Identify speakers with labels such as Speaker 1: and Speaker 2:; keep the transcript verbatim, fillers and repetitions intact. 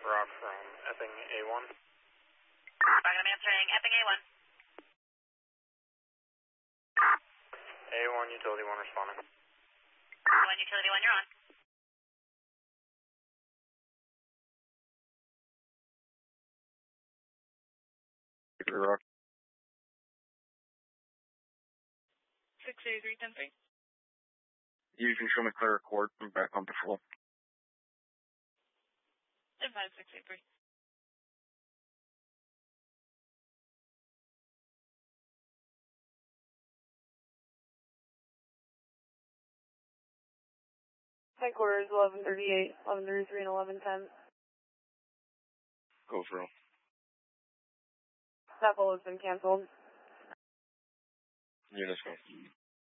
Speaker 1: Rock from Epping A one.
Speaker 2: Rock, I'm answering Epping A one.
Speaker 1: A one, Utility one responding.
Speaker 2: one, Utility one, you're on.
Speaker 1: Rock.
Speaker 2: six eight three ten three.
Speaker 1: You can show me clear record. I'm back on patrol.
Speaker 2: ten five six eight three.
Speaker 3: Headquarters eleven thirty-eight, eleven thirty-three, and eleven ten.
Speaker 1: Go through.
Speaker 3: That poll has been canceled.
Speaker 1: Units go.